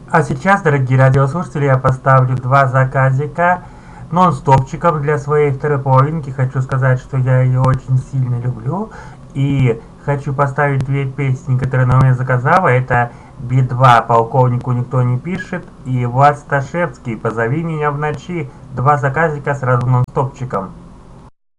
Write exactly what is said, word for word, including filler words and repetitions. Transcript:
А сейчас, дорогие радиослушатели, я поставлю два заказика нон-стопчиком для своей второй половинки. Хочу сказать, что я ее очень сильно люблю. И хочу поставить две песни, которые она у меня заказала. Это Би два «Полковнику никто не пишет» и Влад Сташевский «Позови меня в ночи». Два заказика сразу нон-стопчиком.